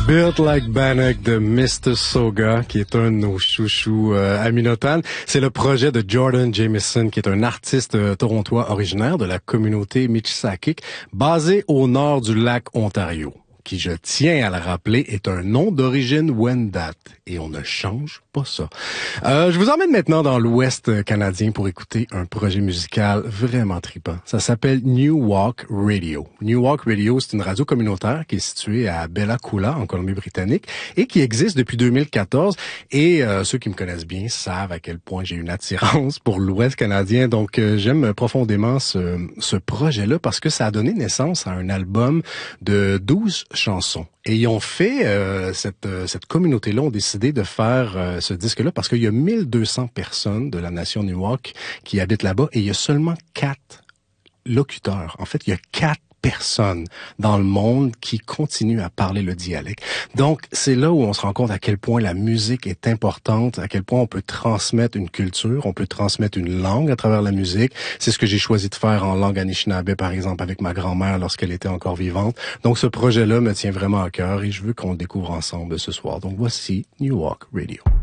Built Like Bannock de Mr. Soga, qui est un de nos chouchous à Minotan. C'est le projet de Jordan Jameson, qui est un artiste torontois originaire de la communauté Michsakik, basé au nord du lac Ontario, qui, je tiens à le rappeler, est un nom d'origine Wendat. Et on ne change pas ça. Je vous emmène maintenant dans l'Ouest canadien pour écouter un projet musical vraiment trippant. Ça s'appelle New Walk Radio. New Walk Radio, c'est une radio communautaire qui est située à Bella Coola, en Colombie-Britannique, et qui existe depuis 2014. Et ceux qui me connaissent bien savent à quel point j'ai une attirance pour l'Ouest canadien. Donc, j'aime profondément ce projet-là parce que ça a donné naissance à un album de 12 chansons. Et ils ont fait, cette communauté-là ont décidé de faire ce disque-là parce qu'il y a 1200 personnes de la nation Newark qui habitent là-bas et il y a seulement 4 locuteurs. En fait, il y a 4 personnes dans le monde qui continuent à parler le dialecte. Donc, c'est là où on se rend compte à quel point la musique est importante, à quel point on peut transmettre une culture, on peut transmettre une langue à travers la musique. C'est ce que j'ai choisi de faire en langue anishinaabe, par exemple, avec ma grand-mère lorsqu'elle était encore vivante. Donc, ce projet-là me tient vraiment à cœur et je veux qu'on le découvre ensemble ce soir. Donc, voici New Walk Radio.